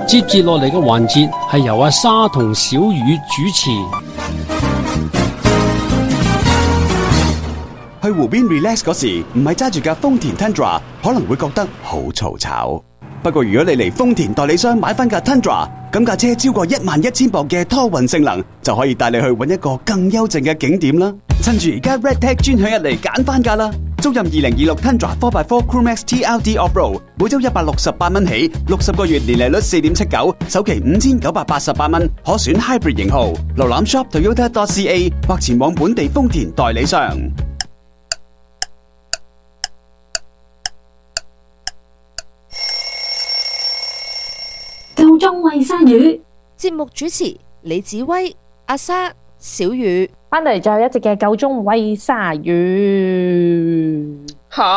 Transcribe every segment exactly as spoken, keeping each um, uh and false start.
接住落嚟嘅環節係由阿莎同小雨主持。 去湖邊 relax 嗰時，唔係揸住架豐田 Tundra， 可能會覺得好嘈吵。不過如果你嚟豐田代理商買翻架 Tundra， 咁架車超過一萬一千磅嘅拖運性能，就可以帶你去搵一個更幽靜嘅景點啦。趁住而家 Redtech 專享日嚟揀翻架啦！租任二零二六 Tundra 四 by 四 Crewmax T L D Offroad， 每周一百六十八蚊起，六十個月年利率四點七九，首期五千九百八十八蚊，可選 Hybrid 型號。瀏覽 shop toyota dot c a 或前往本地豐田代理商。 夠鐘餵鯊魚， 節目主持李子威、阿莎、小雨， 翻嚟最後一節嘅夠鐘餵鯊魚。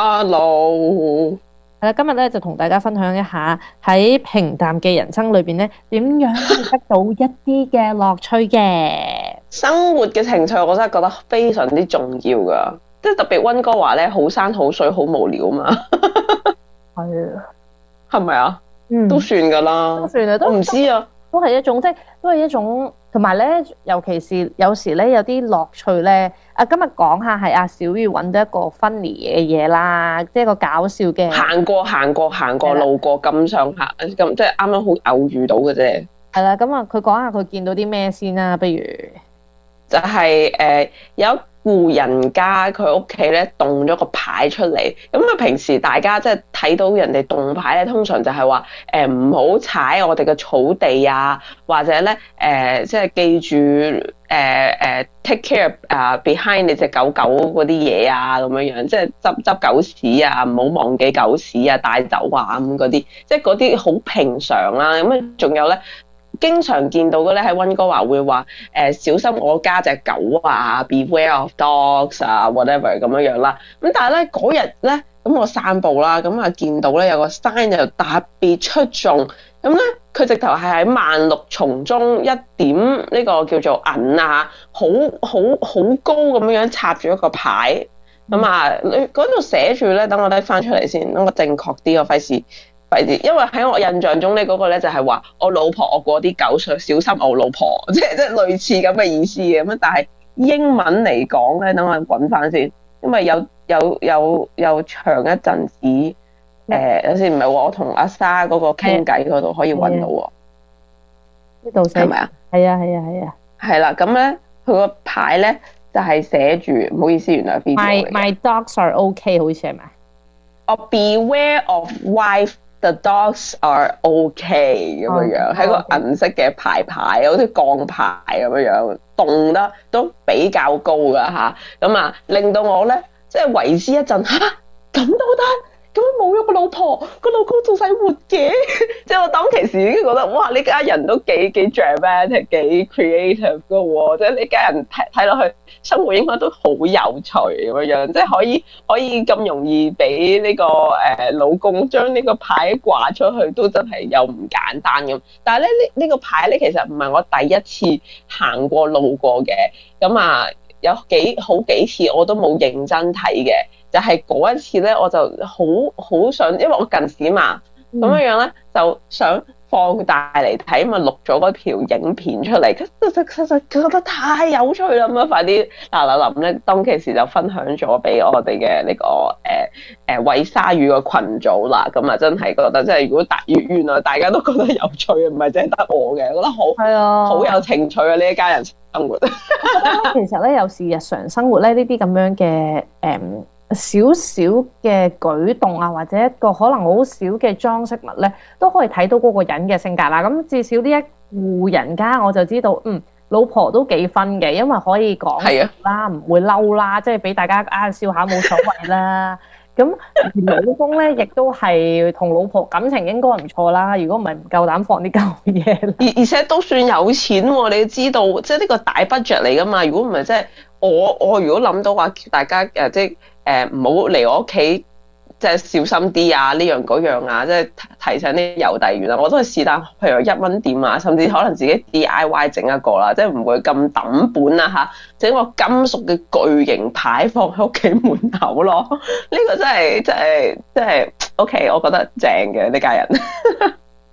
Hello， 係啦，今日咧就同大家分享一下喺平淡嘅人生裏邊咧，點樣得到一啲嘅樂趣嘅生活嘅情趣，我真係覺得非常之重要噶。即係特別溫哥華咧，好山好水，好無聊嘛。 係啊， 係咪啊？ 嗯， 都算噶啦， 都算啦，都我唔知啊， 都係一種即係都係一種，同埋咧，尤其是有時咧有啲樂趣咧。啊，今日講下係阿小雨揾到一個 funny 嘅嘢啦，即係個搞笑嘅。 行過行過行過路過咁上下，咁即係啱啱好偶遇到嘅啫。 係啦，咁啊，佢講下佢見到啲咩先啦，不如就係、是、誒、呃、有戶人家佢屋企咧動咗個牌出嚟，咁啊平時大家即係睇到人哋動牌咧，通常就係話誒唔好踩我哋嘅草地啊，或者咧誒、呃、即係記住誒誒、呃、take care 啊、uh, behind 你隻狗狗嗰啲嘢啊咁樣樣，即係執執狗屎啊，唔好忘記狗屎啊，帶走啊咁嗰啲，即係嗰啲好平常啦。咁啊仲有咧。經常見到嘅咧喺溫哥華會話誒、呃、小心我家隻狗啊 ，beware of dogs 啊 ，whatever 咁樣樣啦。咁但係咧嗰日咧，咁我散步啦，咁啊見到咧有個 sign 就特別出眾，咁咧佢直頭係喺萬綠叢中一點呢個叫做銀啊，好好好高咁樣插住一個牌，咁啊你嗰度寫住咧，等我拎翻出嚟先，等我正確啲，我費事。因為喺我印象中咧，嗰個咧就係話我老婆我嗰啲狗想小心我老婆，即係即係類似咁嘅意思嘅咁。但係英文嚟講咧，等我揾翻先，因為有有有有長一陣子誒，有時唔係我同阿莎嗰個傾偈嗰度可以揾到喎。 呢度寫係咪啊？係啊係啊係啊。係啦， 咁咧佢個牌咧就係寫住，唔好意思，原來係 video 嚟嘅。 My my dogs are okay，好似係咪？ 哦 ，beware of wife。The dogs are okay 咁樣樣，係、oh, 個銀色嘅牌牌，好似鋼牌咁樣樣，動得都比較高噶吓，咁啊令到我咧即係為之一陣吓，咁都得，咁冇咗個老婆，個老公仲使活嘅，即係我當其時已經覺得哇，呢家人都幾幾 dramatic，幾 creative 噶喎，即係呢家人睇睇落去生活應該都好有趣咁樣樣，即係可以可以咁容易俾呢、這個誒、呃、老公將呢個牌掛出去，都真係又唔簡單咁。但係咧呢呢、這個牌咧，其實唔係我第一次行過路過嘅，咁啊有幾好幾次我都冇認真睇嘅。就係嗰一次咧，我就好好想，因為我近視嘛，咁樣樣咧就想放大嚟睇，咪錄咗嗰條影片出嚟，其實其實覺得太有趣啦，咁啊快啲嗱嗱臨咧，當其時就分享咗俾我哋嘅呢個誒誒餵鯊魚個群組啦，咁啊真係覺得即係如果大原原來大家都覺得有趣，唔係淨係得我嘅，覺得好係啊，好有情趣啊呢一家人生活。 其實咧有時日常生活咧呢啲咁樣嘅誒。少少嘅舉動啊，或者一個可能好少嘅裝飾物咧，都可以睇到嗰個人嘅性格啦。咁至少呢一戶人家我就知道，嗯，老婆都幾分嘅，因為可以講啦，唔會嬲啦，即係俾大家啊笑下冇所謂啦。咁而老公咧，亦都係同老婆感情應該唔錯啦。如果唔係唔夠膽放啲舊嘢， 而而且都算有錢喎、啊。你知道，即係呢個大 budget 嚟噶嘛？如果唔係，即係我我如果諗到話，大家誒即係。誒唔好嚟我屋企，即係小心啲啊！呢樣嗰樣啊，即係提醒啲郵遞員啊，我都係是但，譬如一蚊店啊，甚至可能自己 D I Y 整一個啦，即係唔會咁抌本啦嚇，整個金屬嘅巨型牌放喺屋企門口咯。呢、這個真係真係真係 OK，我覺得正嘅呢家人。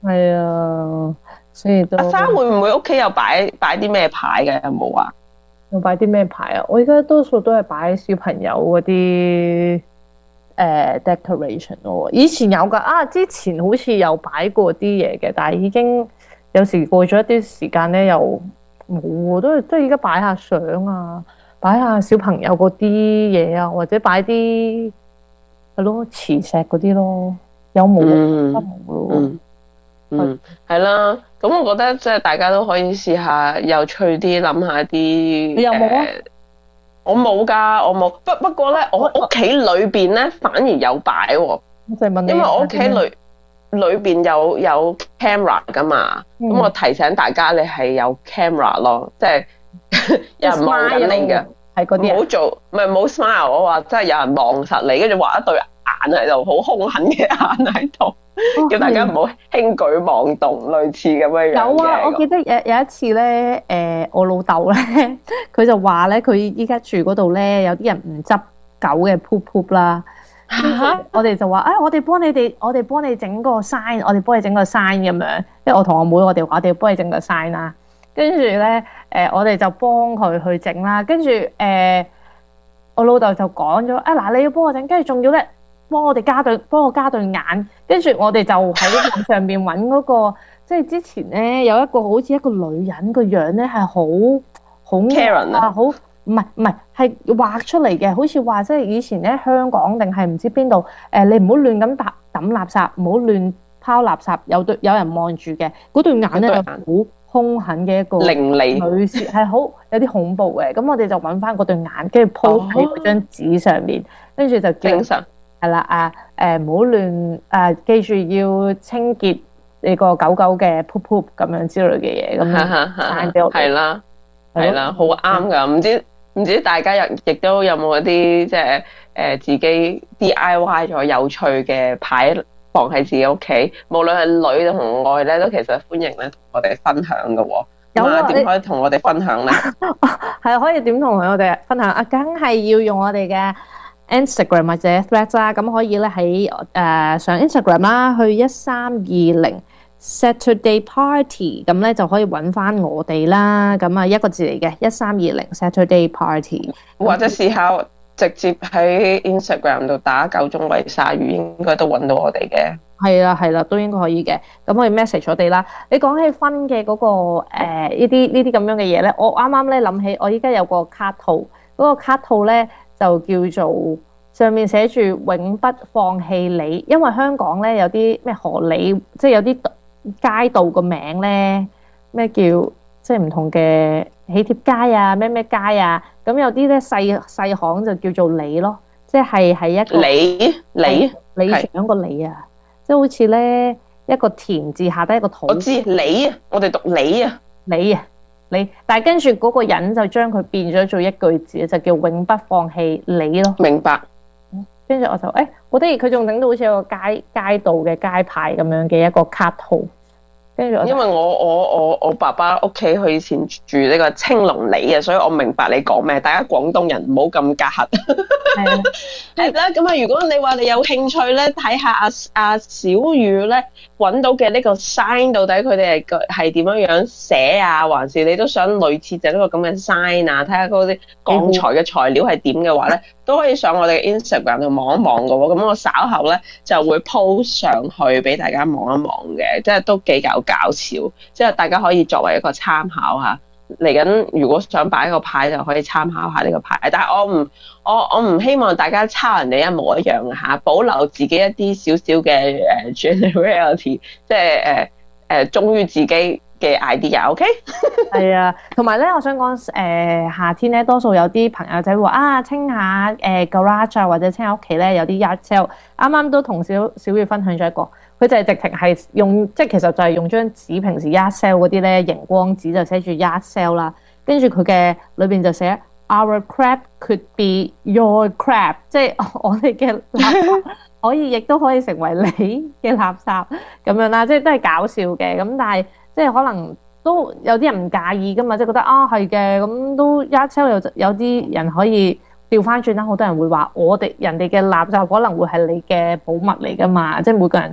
係啊，所以都阿莎會唔會屋企有擺擺啲咩牌嘅？有冇啊？ 我擺啲咩牌啊？我而家多數都係擺小朋友嗰啲誒 decoration 咯。以前有㗎啊，之前好似有擺過啲嘢嘅，但係已經有時過咗一啲時間咧，又冇喎。都都而家擺下相啊，擺下小朋友嗰啲嘢啊，或者擺啲係咯磁石嗰啲咯，有冇嗯都冇咯。 嗯嗯，係啦。咁我覺得即係大家都可以試下有趣啲，諗下啲。 你有冇啊？ 呃我冇㗎，我冇。不不過咧，我屋企裏邊咧反而有擺喎。 我就係問你， 因為我屋企裏裏邊有有 camera 㗎嘛，咁、嗯、我提醒大家你係有 camera 咯，即係有人望緊你嘅， 係嗰啲唔好做，唔係冇 smile。我話即係有人望實你，跟住畫一對眼喺度，好兇狠嘅眼喺度。哦、叫大家唔好輕舉妄動，類似咁樣樣。 有啊，我記得有有一次咧，誒、呃，我老豆咧，佢就話咧，佢依家住嗰度咧，有啲人唔執狗嘅 poop poop 啦。我哋就話，誒、哎，我哋幫你哋，我哋幫你整個 sign，我哋幫你整個 sign 咁樣。因為我同我妹，我哋話我哋幫你整個 sign 啦。跟住咧，誒、呃，我哋就幫佢去整啦。跟住，誒、呃，我老豆就講咗，啊，嗱，你要幫我整，跟住仲要咧。幫我哋加對，幫我加對眼，跟住我哋就喺網上邊揾嗰個，即係之前咧有一個好似一個女人個樣咧係好好 Karen 啊， 好唔係唔係係畫出嚟嘅，好似話即係以前咧香港定係唔知邊度誒，你唔好亂咁抌抌垃圾，唔好亂拋垃圾，有對有人望住嘅，嗰對眼咧係好兇狠嘅一個伶俐女士，係好有啲恐怖嘅。咁我哋就揾翻嗰對眼，跟住鋪喺嗰張紙上面，跟住就精神。 係啦，啊誒唔好亂誒，記住要清潔你個狗狗嘅 poop poop 咁樣之類嘅嘢，咁撐俾我。 係啦，係啦，好啱㗎。唔知唔知大家又亦都有冇一啲即係誒自己 D I Y 咗有趣嘅牌放喺自己屋企，無論係女同外咧，都其實歡迎咧同我哋分享㗎喎。有啊，點可以同我哋分享咧？ 係可以點同我哋分享啊？梗係要用我哋嘅Instagram 或者 Threads 啦，咁可以咧喺誒上 Instagram 啦，去一三二零 Saturday Party， 咁咧就可以揾翻我哋啦。咁啊一個字嚟嘅一三二零 Saturday Party， 或者試下直接喺 Instagram 度打九中圍鯊魚，應該都揾到我哋嘅。 係啦係啦，都應該可以嘅。咁可以 message 我哋啦。你講起分嘅嗰、嗰個誒呢啲呢啲咁樣嘅嘢咧，我啱啱咧諗起，我依家有個卡套，嗰、嗰個卡套咧。就叫做上面寫住永不放棄你，因為香港咧有啲咩荷里，即係有啲街道個名咧，咩叫即係唔同嘅喜帖街啊，咩咩街啊，咁有啲咧細細行就叫做里咯，即係係一個里里里長個里啊，即係好似咧一個田字下低一個土。我知里啊，我哋讀里啊， 里啊。你，但係跟住嗰個人就將佢變咗做一句字，就叫永不放棄你咯。 明白。 跟住我就誒，好得意，佢仲整到好似一個街街道嘅街牌咁樣嘅一個卡套。跟住我，因為我我我我爸爸屋企佢以前住呢個青龍里啊，所以我明白你講咩。大家廣東人唔好咁隔閡。係係啦，咁啊，如果你話你有興趣咧，睇下阿阿小雨咧揾到嘅呢個 sign 到底佢哋係係點樣樣寫啊，還是你都想類似就呢個咁嘅 sign 啊？睇下嗰啲鋼材嘅材料係點嘅話咧，都可以上我哋嘅 Instagram 度望一望嘅喎。咁我稍後咧就會 post 上去俾大家望一望嘅，即係都幾搞搞笑，即係大家可以作為一個參考嚇。嚟緊如果想擺個牌就可以參考下呢個牌，但係我唔我我唔希望大家抄人哋一模一樣嘅嚇，保留自己一啲少少嘅誒 generality，即係誒誒忠於自己嘅 idea，OK？ 係啊，同埋咧，我想講誒、呃、夏天咧，多數有啲朋友仔話啊，清下誒 garage 啊，或者清下屋企咧有啲 yard sale。啱啱都同小小月分享咗一個，佢就係直情係用，即係其實就係用張紙，平時 yard sale 嗰啲咧熒光紙就寫住 yard sale 啦，跟住佢嘅裏邊就寫 Our crap could be your crap， 即係我哋嘅垃圾可以亦都可以成為你嘅垃圾咁樣啦，即係都係搞笑嘅咁，但係即係可能都有啲人唔介意噶嘛，即係覺得啊係嘅，咁都 yard sale 有有啲人可以調翻轉啦，好多人會話我哋人哋嘅垃圾可能會係你嘅寶物嚟噶嘛，即係每個人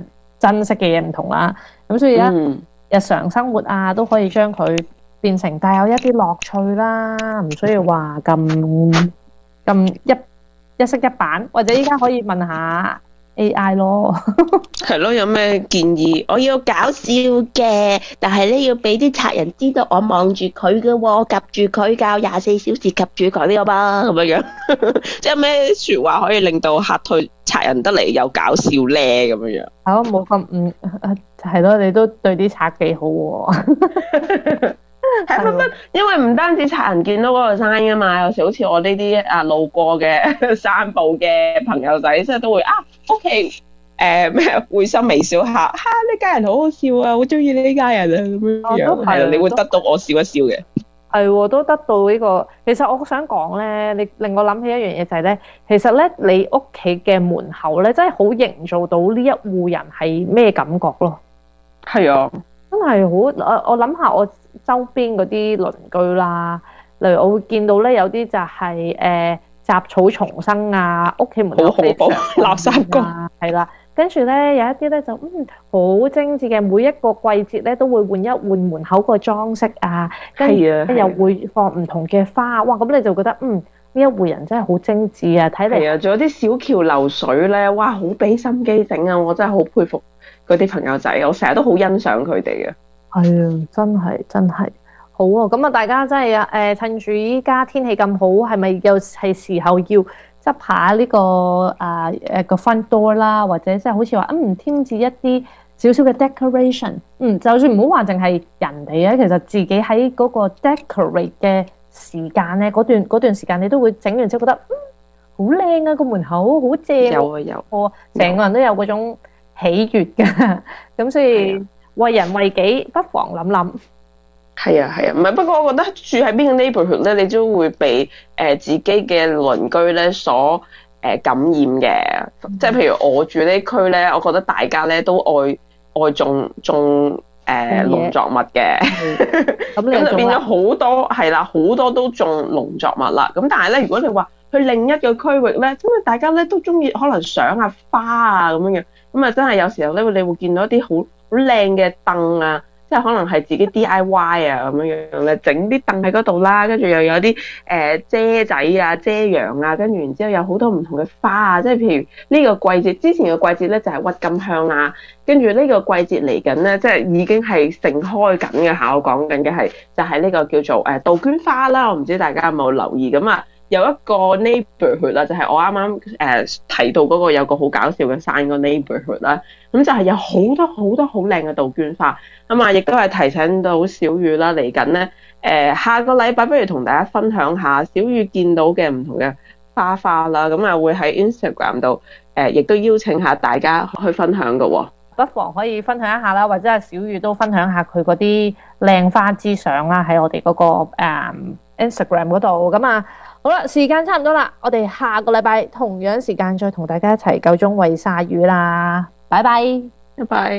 珍惜嘅嘢唔同啦。咁所以咧， 嗯日常生活啊都可以將佢變成帶有一啲樂趣啦，唔需要話咁咁一一式一板，或者依家可以問下 A I 咯。 係咯，有咩建議？我要搞笑嘅，但係咧要俾啲賊人知道我望住佢嘅喎，我夾住佢教廿四小時夾住佢嘅嘛，咁樣樣。即係咩説話可以令到嚇退賊人得嚟又搞笑咧？咁樣樣。 係咯，冇咁嗯係咯，你都對啲賊幾好喎。 係乜乜？因為唔單止賊人見到嗰個山噶嘛，有時好似我呢啲啊路過嘅散步嘅朋友仔，即係都會啊 ，OK， 誒咩會心微笑下，嚇、啊、呢家人好好笑啊，好中意呢家人啊咁樣樣，係啊，你會得到我笑一笑嘅。係喎，都得到呢、這個。其實我想講咧，你令我諗起一樣嘢就係咧，其實咧你屋企嘅門口咧，真係好營造到呢一戶人係咩感覺咯。 係啊， 真係好。我我諗下我周邊嗰啲鄰居啦，例如我會見到咧有啲就係、是、誒、呃、雜草叢生啊，屋企門口非常垃圾缸係啦。跟住咧有一啲咧就嗯好精緻嘅，每一個季節咧都會換一換門口個裝飾啊，跟住又會放唔同嘅花，哇！咁你就覺得嗯呢一戶人真係好精緻啊，睇嚟係啊，仲有啲小橋流水咧，哇！好俾心機整啊，我真係好佩服嗰啲朋友仔，我成日都好欣賞佢哋嘅。 係啊，真係真係好啊！咁啊，大家真係啊誒，趁住依家天氣咁好，係咪又係時候要執下呢、這個啊誒個 front door 啦，或者即係好似話嗯添置一啲少少嘅 decoration， 嗯，就算唔好話淨係人哋啊，其實自己喺嗰個 decorate 嘅時間咧，嗰段嗰段時間你都會整完之後覺得嗯好靚啊，個門口好正， 有啊有， 我成個人都有嗰種喜悅㗎，咁所以為人為己不妨諗諗。 係啊係啊，唔係、啊、不過我覺得住喺邊個 neighborhood 咧，你都會被誒、呃、自己嘅鄰居咧所誒、呃、感染嘅。嗯、即係譬如我住呢區咧，我覺得大家咧都愛愛種種誒、呃、農作物嘅，咁你就變咗好多係啦，好、啊、多都種農作物啦。咁但係咧，如果你話去另一個區域咧，因為大家咧都中意可能賞下花啊咁樣樣，咁啊真係有時候咧，你會見到一啲好好靚嘅凳啊。即係可能係自己 D I Y 啊咁樣樣咧，整啲凳喺嗰度啦，跟住又有啲誒、呃、遮仔啊、遮陽啊，跟住然之後有好多唔同嘅花啊，即係譬如呢個季節之前嘅季節咧就係鬱金香啊，跟住呢個季節嚟緊咧，即係已經係盛開緊嘅嚇，我講緊嘅係就係、是、呢個叫做誒杜鵑花啦，我唔知大家有冇留意咁啊？有一個 neighborhood 啦，就係我啱啱誒提到嗰個有個好搞笑嘅山個 neighborhood 啦，咁就係有好多好多好靚嘅杜鵑花，咁啊亦都係提醒到小雨啦，嚟緊咧誒下個禮拜不如同大家分享下小雨見到嘅唔同嘅花花啦，咁啊會喺 Instagram 度誒亦都邀請下大家去分享㗎喎， 不妨可以分享一下啦，或者係小雨都分享下佢嗰啲靚花之相啦，喺我哋嗰、嗰個誒、um, Instagram 嗰度，咁啊。好啦，時間差唔多啦，我哋下個禮拜同樣時間再同大家一齊夠鐘餵鯊魚啦，拜拜， 拜拜。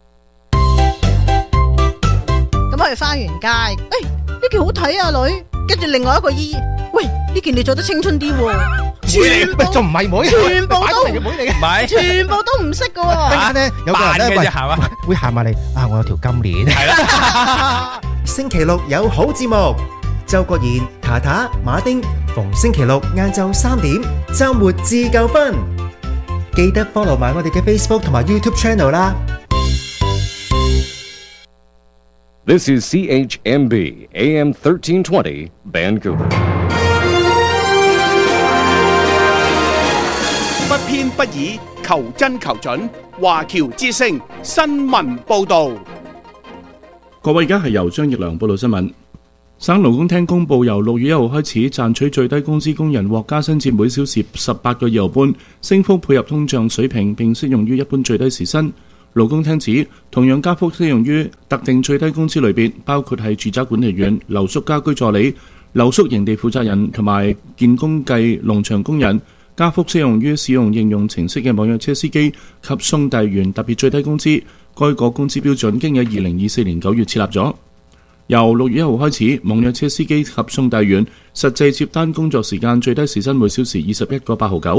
咁我哋返完街，誒呢件好睇啊女，跟住另外一個姨，喂呢件你做得青春啲喎，全部仲唔係妹，全部都妹嚟嘅，唔係，全部都唔識嘅喎。陣間咧有個人咧會行埋嚟，啊我有條金鏈，係啦。 星期六有好節目。周國賢、塔塔、馬丁，逢星期六晏晝三點，周末自夠分。記得 follow 埋我哋嘅 Facebook 同埋 YouTube channel 啦。 This is C H M B A M thirteen twenty Vancouver。 不偏不倚，求真求準，華僑之聲新聞報導。 各位，而家係由張奕良報道新聞。省勞工廳公佈，由六月一號開始，賺取最低工資工人獲加薪至每小時十八個二毫半，升幅配合通脹水平，並適用於一般最低時薪。勞工廳指，同樣加幅適用於特定最低工資類別，包括係住宅管理員、留宿家居助理、留宿營地負責人同埋建工計農場工人。加幅適用於使用應用程式嘅網約車司機及送遞員特別最低工資。該個工資標準經喺二零二四年九月設立咗。由六月一號開始，網約車司機及送遞員實際接單工作時間最低時薪每小時二十一個八毫九，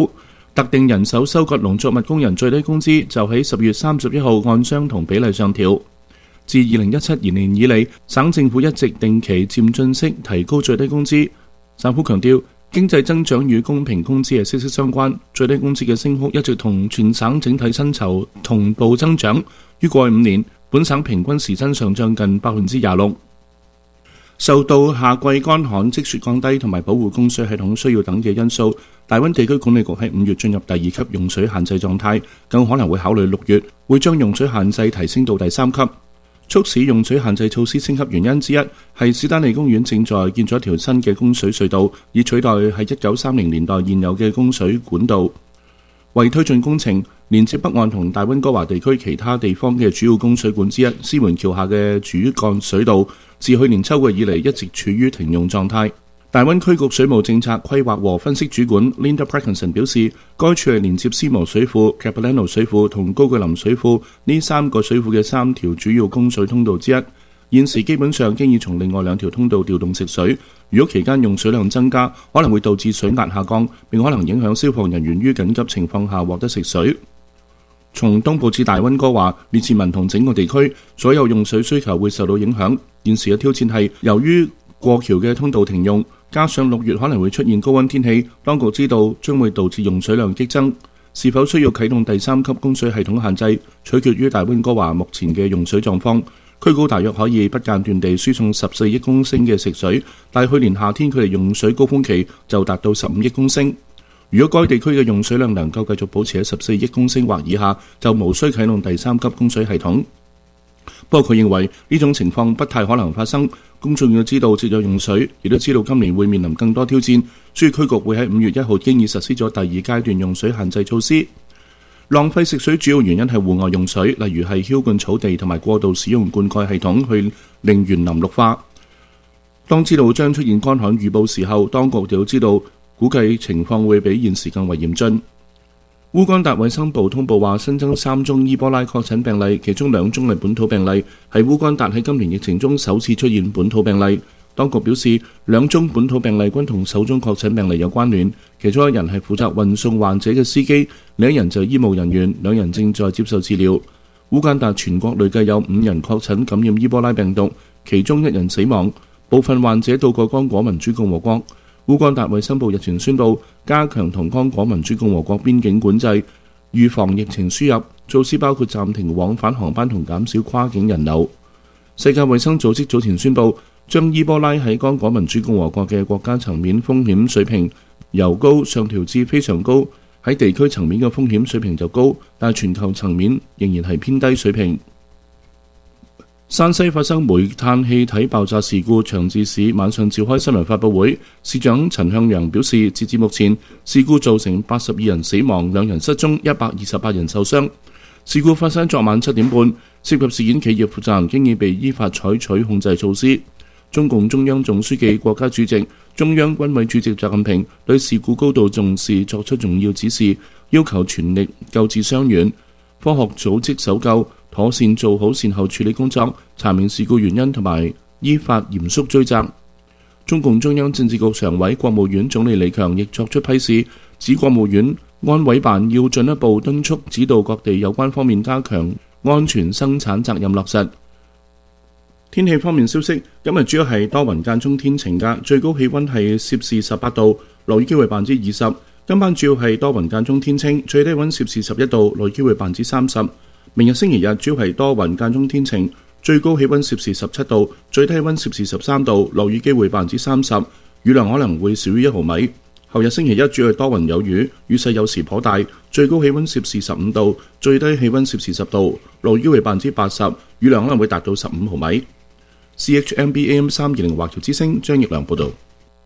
特定人手收割農作物工人最低工資就喺十月三十一號按相同比例上調。自二零一七年以嚟，省政府一直定期漸進式提高最低工資。省府強調，經濟增長與公平工資係息息相關，最低工資嘅升幅一直同全省整體薪酬同步增長。於過去五年，本省平均時薪上漲近百分之廿六。受到夏季乾旱、積雪降低同埋保護供水系統需要等嘅因素，大溫地區管理局喺五月進入第二級用水限制狀態，更可能會考慮六月會將用水限制提升到第三級。促使用水限制措施升級原因之一係史丹利公園正在建咗一條新嘅供水隧道，以取代喺一九三零年代現有嘅供水管道。為推進工程，連接北岸同大溫哥華地區其他地方嘅主要供水管之一獅門橋下嘅主幹水道，自去年秋季以嚟一直處於停用狀態。大溫區局水務政策規劃和分析主管 Linda Parkinson 表示，該處係連接斯摩水庫、Capilano 水庫同高句林水庫呢三個水庫嘅三條主要供水通道之一。現時基本上經已從另外兩條通道調動食水，如果期間用水量增加，可能會導致水壓下降，並可能影響消防人員於緊急情況下獲得食水。從東部至大溫哥華、列治文同整個地區，所有用水需求會受到影響。現時嘅挑戰係由於過橋嘅通道停用，加上六月可能會出現高溫天氣，當局知道將會導致用水量激增。是否需要啟動第三級供水系統限制，取決於大溫哥華目前嘅用水狀況。區高大約可以不間斷地輸送十四億公升嘅食水，但去年夏天佢哋用水高峰期就達到十五億公升。如果該地區嘅用水量能夠繼續保持喺十四億公升或以下，就無需啟動第三級供水系統。不過佢認為呢種情況不太可能發生。公眾要知道節約用水，亦都知道今年會面臨更多挑戰，所以區局會喺五月一號經已實施咗第二階段用水限制措施。浪費食水主要原因係戶外用水，例如係澆灌草地同埋過度使用灌溉系統去令園林綠化。當知道將出現乾旱預報時候，當局就要知道估計情況會比現時更為嚴峻。烏干達衛生部通報話新增三宗伊波拉確診病例，其中兩宗係本土病例，係烏干達喺今年疫情中首次出現本土病例。當局表示，兩宗本土病例均同首宗確診病例有關聯，其中一人係負責運送患者嘅司機，另一人就係醫務人員，兩人正在接受治療。烏干達全國累計有五人確診感染伊波拉病毒，其中一人死亡，部分患者到過剛果民主共和國。烏干達衛生部日前宣布加強同剛果民主共和國邊境管制，預防疫情輸入，措施包括暫停往返航班同減少跨境人流。世界衛生組織早前宣布將伊波拉喺剛果民主共和國嘅國家層面風險水平由高上調至非常高，喺地區層面嘅風險水平就高，但全球層面仍然係偏低水平。山西發生煤炭氣體爆炸事故，長治市晚上召開新聞發佈會，市長陳向陽表示，截至目前，事故造成八十二人死亡，兩人失蹤，一百二十八人受傷。事故發生昨晚七點半，涉及事件企業負責人經已被依法採取控制措施。中共中央總書記、國家主席、中央軍委主席習近平對事故高度重視，作出重要指示，要求全力救治傷員，科學組織搜救，妥善做好善後處理工作，查明事故原因同埋依法嚴肅追責。中共中央政治局常委、國務院總理李強亦作出批示，指國務院安委辦要進一步敦促指導各地有關方面加強安全生產責任落實。天氣方面消息，今日主要係多雲間中天晴㗎，最高氣溫係攝氏十八度，落雨機會百分之二十。今晚主要係多雲間中天晴，最低溫攝氏十一度，落雨機會百分之三十。明日星期日主要係多雲間中天晴，最高氣溫攝氏十七度，最低溫攝氏十三度，落雨機會百分之三十，雨量可能會少於一毫米。後日星期一主要係多雲有雨，雨勢有時頗大，最高氣溫攝氏十五度，最低氣溫攝氏十度，落雨機會百分之八十，雨量可能會達到十五毫米。C H M B A M 三二零華僑之聲張奕良報道。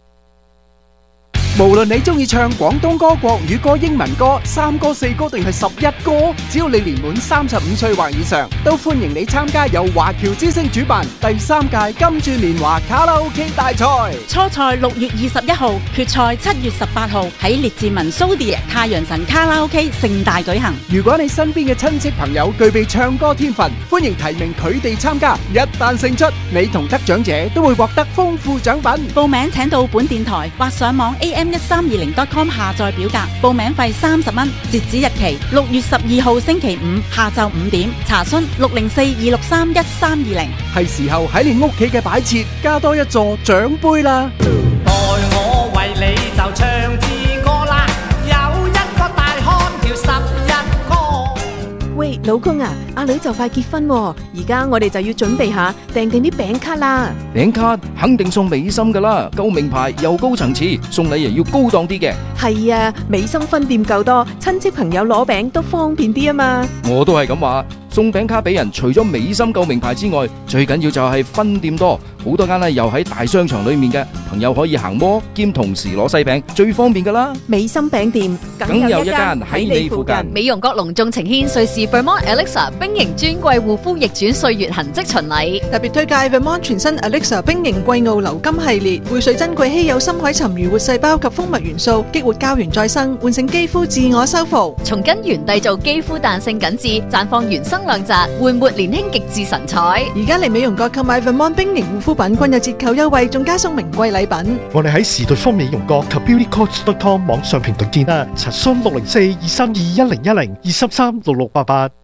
無論你中意唱廣東歌、國語歌、英文歌、三歌四歌定係十一歌，只要你年滿三十五歲或以上，都歡迎你參加由華僑之聲主辦第三屆金鑽年華卡拉 OK 大賽。 初賽六月二十一號，決賽七月十八號喺列治文蘇迪太陽神卡拉 OK 盛大舉行。 如果你身邊嘅親戚朋友具備唱歌天分，歡迎提名佢哋參加。一旦勝出，你同得獎者都會獲得豐富獎品。 報名請到本電台或上網 A M m 一三二零 dot com 下載表格，報名費三十蚊，截止日期六月十二號星期五下晝五點，查詢六零四二六三一三二零。 係時候喺你屋企嘅擺設加多一座獎杯啦！ 待我為你就唱支歌啦，有一個大漢叫十一哥。 喂，老公啊，阿女就快結婚喎，而家我哋就要準備下訂定啲餅卡啦。 餅卡肯定送美心噶啦，夠名牌又高層次，送禮又要高檔啲嘅。 係啊，美心分店夠多，親戚朋友攞餅都方便啲啊嘛。 我都係咁話，送餅卡俾人，除咗美心夠名牌之外，最緊要就係分店多，好多間咧又喺大商場裏面嘅，朋友可以行摩兼同時攞西餅，最方便噶啦。 美心餅店梗有一間喺你附近。 美容閣隆重呈獻瑞士 Vermont Elixir 冰型專櫃護膚逆轉歲月痕跡巡禮， 特別推介 Vermont 全新 Elixir 冰型貴澳流金系列，匯萃珍貴稀有深海沉魚活細胞及蜂蜜元素，激活膠原再生，喚醒肌膚自我修復， 從根源締造肌膚彈性緊緻，綻放原生亮澤，煥活年輕極致神采。 而家嚟美容閣購買 Vermont 冰型護膚品均有折扣優惠，仲加送名貴禮品。 我哋喺時代方美容閣及 beauty coach dot com 網上平台見啦，查詢六零四二三二一零一零二三三六六八八。